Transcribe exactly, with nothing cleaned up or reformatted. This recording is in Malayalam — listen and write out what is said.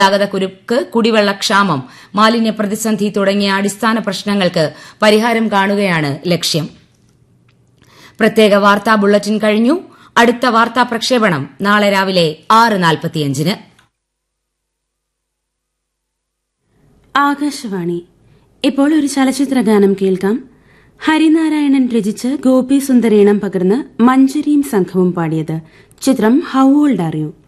ഗതാഗതക്കുരുക്ക്, കുടിവെള്ളക്ഷാമം, മാലിന്യ പ്രതിസന്ധി തുടങ്ങിയ അടിസ്ഥാന പ്രശ്നങ്ങൾക്ക് പരിഹാരം കാണുകയാണ് ലക്ഷ്യം. പ്രത്യേക വാർത്താ ബുള്ളറ്റിൻ കഴിഞ്ഞു. അടുത്ത വാർത്താ പ്രക്ഷേപണം നാളെ രാവിലെ ആറ് നാൽപ്പത്തിയഞ്ചിന്. ആകാശവാണി. ഇപ്പോൾ ഒരു ചലച്ചിത്ര ഗാനം കേൾക്കാം. ഹരിനാരായണൻ രചിച്ച് ഗോപി സുന്ദരേണം പകർന്ന് മഞ്ജരിയും സംഘവും പാടിയത്. ചിത്രം ഹൗ ഓൾഡ് ആർ യു.